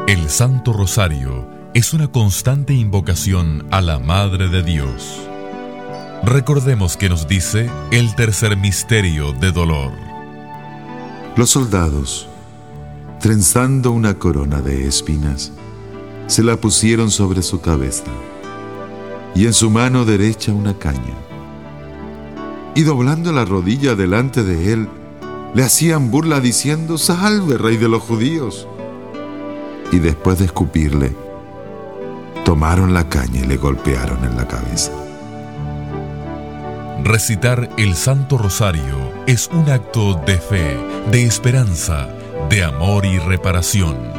El Santo Rosario es una constante invocación a la Madre de Dios. Recordemos que nos dice el tercer misterio de dolor. Los soldados, trenzando una corona de espinas, se la pusieron sobre su cabeza y en su mano derecha una caña. Y doblando la rodilla delante de él, le hacían burla diciendo: «¡Salve, Rey de los judíos!». Y después de escupirle, tomaron la caña y le golpearon en la cabeza. Recitar el Santo Rosario es un acto de fe, de esperanza, de amor y reparación.